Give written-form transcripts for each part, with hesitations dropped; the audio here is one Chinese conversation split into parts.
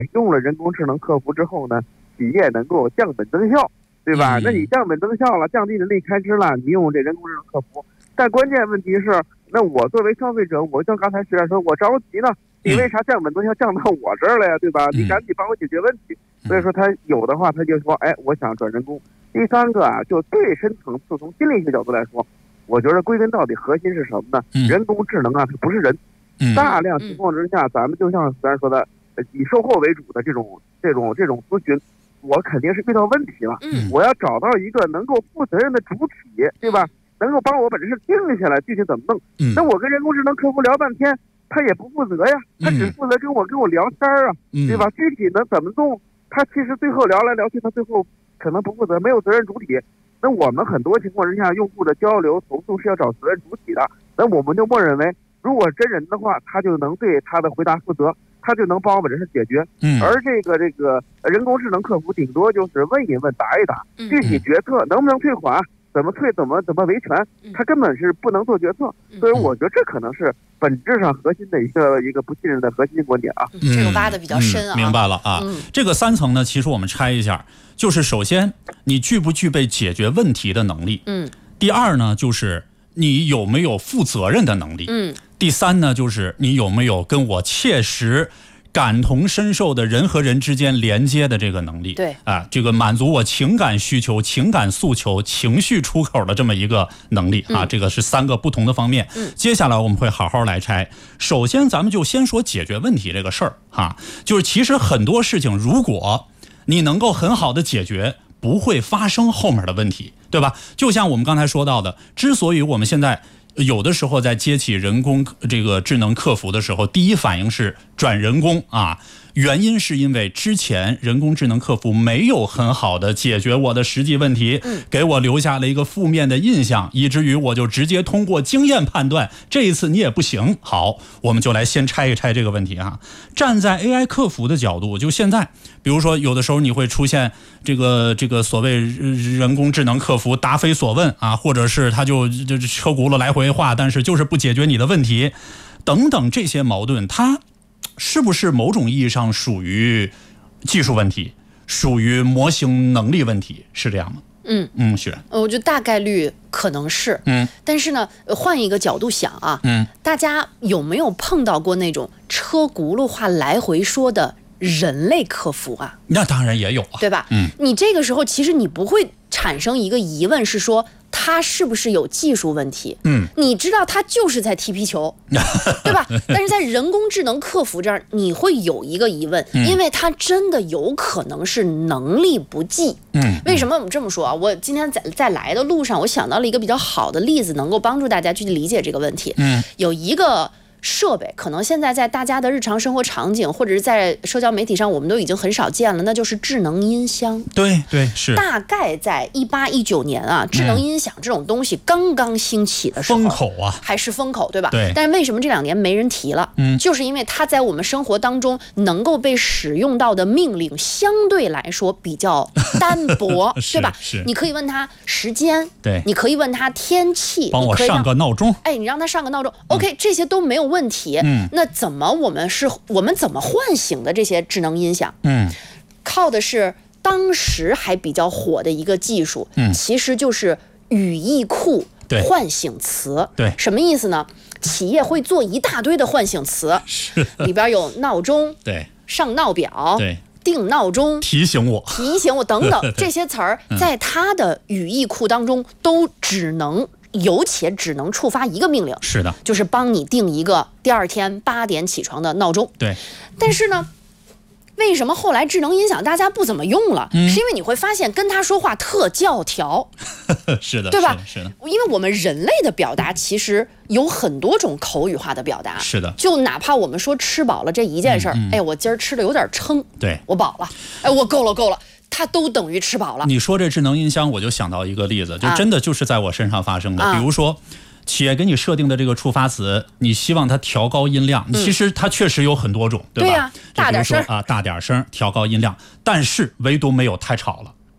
用了人工智能客服之后呢，企业能够降本增效，对吧？那你降本增效了，降低人力开支了，你用这人工智能客服，但关键问题是，那我作为消费者，我像刚才实在说，我着急呢，你为啥降本增效降到我这儿了呀，对吧？你赶紧帮我解决问题。所以说他有的话，他就说，哎，我想转人工。第三个啊，就最深层次从心理学角度来说，我觉得归根到底核心是什么呢？人工智能啊，它不是人。大量情况之下，咱们就像咱说的，以售后为主的这种咨询，我肯定是遇到问题了。我要找到一个能够负责任的主体，对吧？能够帮我把这事定下来，具体怎么弄？那我跟人工智能客服聊半天，他也不负责呀，他只负责跟我聊天啊，对吧？具体能怎么弄？他其实最后聊来聊去，他最后可能不负责，没有责任主体。那我们很多情况之下，用户的交流投诉是要找责任主体的，那我们就默认为，如果真人的话，他就能对他的回答负责，他就能帮我把这事解决。而这个人工智能客服顶多就是问一问，答一答，具体决策能不能退款，怎么退，怎么维权，他根本是不能做决策。所以我觉得这可能是本质上核心的一个不信任的核心观点啊。 这个挖的比较深啊。 明白了啊。这个3层呢，其实我们拆一下，就是首先你具不具备解决问题的能力。第二呢，就是你有没有负责任的能力。第三呢，就是你有没有跟我切实感同身受的人和人之间连接的这个能力。 对啊，这个满足我情感需求、情感诉求、情绪出口的这么一个能力啊，这个是3个不同的方面。接下来我们会好好来拆。首先咱们就先说解决问题这个事儿哈，就是其实很多事情如果你能够很好的解决，不会发生后面的问题，对吧？就像我们刚才说到的，之所以我们现在有的时候在接起人工这个智能客服的时候，第一反应是转人工啊，原因是因为之前人工智能客服没有很好的解决我的实际问题，给我留下了一个负面的印象，以至于我就直接通过经验判断，这一次你也不行。好，我们就来先拆一拆这个问题啊。站在 AI 客服的角度，就现在比如说有的时候你会出现这个所谓人工智能客服答非所问啊，或者是他就车轱辘来回话，但是就是不解决你的问题等等，这些矛盾它是不是某种意义上属于技术问题，属于模型能力问题，是这样吗？许然， 我觉得大概率可能是，但是呢，换一个角度想啊，大家有没有碰到过那种车轱辘话来回说的人类客服啊？ 那当然也有啊， 对吧？你这个时候其实你不会产生一个疑问，是说他是不是有技术问题？你知道他就是在踢皮球，对吧？但是在人工智能客服这儿，你会有一个疑问，因为他真的有可能是能力不济。为什么我们这么说啊？我今天在来的路上，我想到了一个比较好的例子，能够帮助大家去理解这个问题。有一个设备可能现在在大家的日常生活场景或者是在社交媒体上我们都已经很少见了，那就是智能音箱。 对，是大概在18、19年啊，智能音响这种东西刚刚兴起的时候， 风口啊， 还是风口，对吧？ 对。 但是为什么这2年没人提了？就是因为它在我们生活当中能够被使用到的命令相对来说比较单薄，对吧？你可以问他时间， 对， 你可以问他天气， 帮我上个闹钟， 你让他上个闹钟，OK，这些都没有问题。那怎么我们怎么唤醒的这些智能音响？靠的是当时还比较火的一个技术，其实就是语义库唤醒词。 对， 什么意思呢？企业会做一大堆的唤醒词，里边有闹钟， 对， 上闹表， 对， 定闹钟， 提醒我等等这些词儿，在它的语义库当中都只能触发一个命令， 是的， 就是帮你定一个第二天8点起床的闹钟。 对， 但是呢，为什么后来智能音响大家不怎么用了？是因为你会发现跟他说话特教条， 是的， 对吧？ 是的， 因为我们人类的表达其实有很多种口语化的表达， 是的， 就哪怕我们说吃饱了这一件事儿，我今儿吃的有点撑， 对， 我饱了，我够了。它都等于吃饱了。 你说这智能音箱，我就想到一个例子，就真的就是在我身上发生的。比如说，企业给你设定的这个触发词，你希望它调高音量，其实它确实有很多种，对吧？ 大点声啊，大点声，调高音量，但是唯独没有太吵了。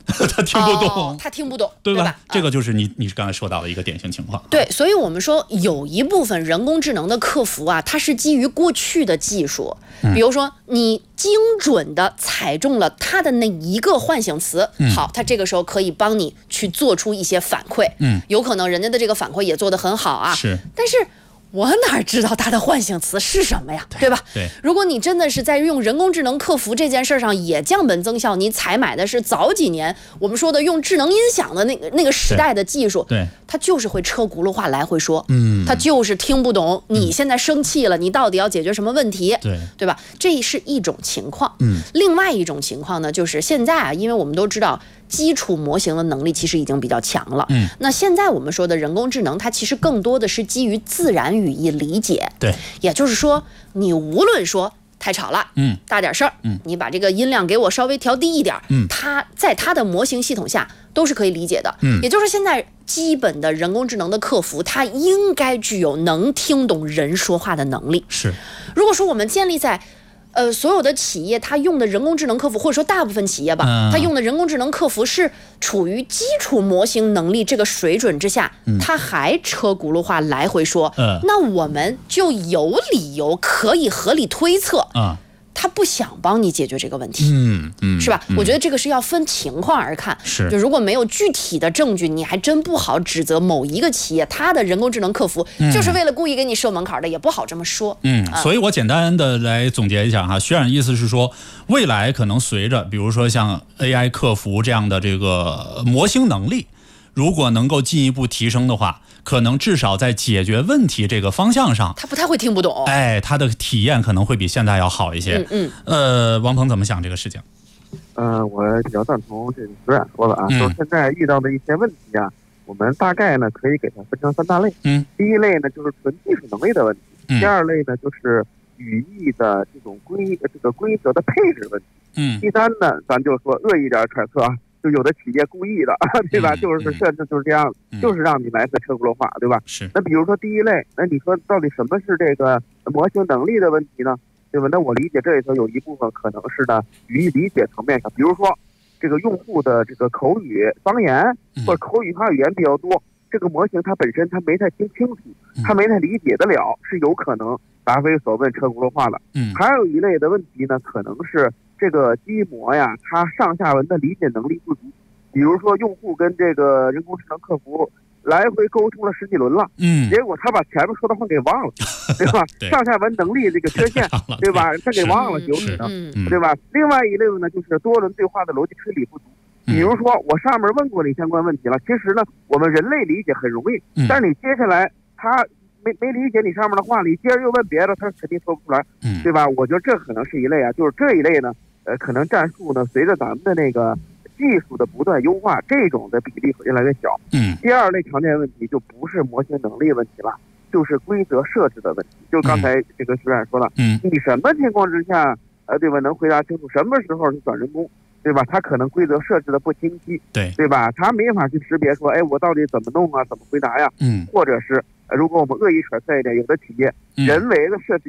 他听不懂， 他听不懂， 对吧？ 这个就是你刚才说到的一个典型情况。 对，所以我们说有一部分人工智能的客服啊，它是基于过去的技术，比如说你精准的踩中了它的那一个唤醒词，好，它这个时候可以帮你去做出一些反馈，有可能人家的这个反馈也做得很好啊， 是， 但是我哪知道它的唤醒词是什么呀，对吧？ 对， 如果你真的是在用人工智能客服这件事上也降本增效，你采买的是早几年我们说的用智能音响的那个时代的技术， 对， 它就是会车轱辘话来回说，它就是听不懂你现在生气了，你到底要解决什么问题，对吧？这是一种情况。另外一种情况呢，就是现在啊，因为我们都知道基础模型的能力其实已经比较强了，那现在我们说的人工智能，它其实更多的是基于自然语义理解， 对， 也就是说，你无论说太吵了，大点声，你把这个音量给我稍微调低一点，它在它的模型系统下都是可以理解的，也就是现在基本的人工智能的客服，它应该具有能听懂人说话的能力。 是， 如果说我们建立在所有的企业它用的人工智能客服，或者说大部分企业吧，它用的人工智能客服是处于基础模型能力这个水准之下，它还车轱辘话来回说，那我们就有理由可以合理推测，他不想帮你解决这个问题，是吧？我觉得这个是要分情况而看， 是， 就如果没有具体的证据，你还真不好指责某一个企业它的人工智能客服就是为了故意给你设门槛的，也不好这么说。 所以我简单的来总结一下哈，徐冉的意思是说，未来可能随着比如说像 AI 客服这样的这个模型能力，如果能够进一步提升的话，可能至少在解决问题这个方向上， 他不太会听不懂， 他的体验可能会比现在要好一些。王鹏怎么想这个事情？ 我比较赞同这个徐冉说的啊，就是现在遇到的一些问题啊，我们大概呢可以给它分成3大类。第一类呢就是纯技术能力的问题，第二类呢就是语义的这种规则的配置问题，第三呢咱就说恶意点揣测啊。就有的企业故意的，对吧？就是设置就是这样，就是让你来个车轱辘话，对吧？ 是。 那比如说第一类，那你说到底什么是这个模型能力的问题呢？对吧？那我理解这里头有一部分可能是呢语义理解层面上，比如说这个用户的这个口语方言或者口语化语言比较多，这个模型它本身它没太听清楚，它没太理解得了，是有可能答非所问车轱辘话的。还有一类的问题呢，可能是这个机模呀，它上下文的理解能力不足。比如说，用户跟这个人工智能客服来回沟通了10几轮了，结果他把前面说的话给忘了，对吧？上下文能力这个缺陷，对吧？他给忘了，有可能，对吧？另外一类呢，就是多轮对话的逻辑推理不足。比如说，我上面问过你相关问题了，其实呢，我们人类理解很容易，但是你接下来他没理解你上面的话，你接着又问别的，他肯定说不出来，对吧？我觉得这可能是一类啊，就是这一类呢，可能战术呢，随着咱们的那个技术的不断优化，这种的比例会越来越小。第二类常见问题就不是模型能力问题了，就是规则设置的问题。就刚才这个徐冉说了，你什么情况之下，对吧？能回答清楚什么时候是转人工，对吧？他可能规则设置的不清晰，对吧？他没法去识别说，我到底怎么弄啊，怎么回答呀？或者是如果我们恶意揣测一点，有的企业人为的设置